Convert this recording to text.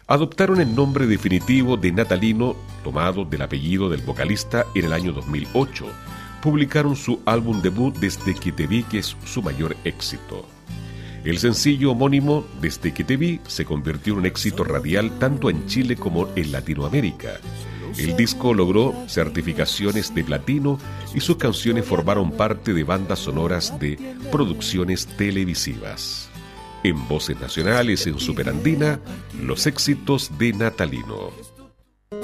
adoptaron el nombre definitivo de Natalino, tomado del apellido del vocalista, en el año 2008. Publicaron su álbum debut Desde que te vi, que es su mayor éxito. El sencillo homónimo Desde que te vi se convirtió en un éxito radial tanto en Chile como en Latinoamérica. El disco logró certificaciones de platino y sus canciones formaron parte de bandas sonoras de producciones televisivas. En Voces Nacionales, en Superandina, los éxitos de Natalino.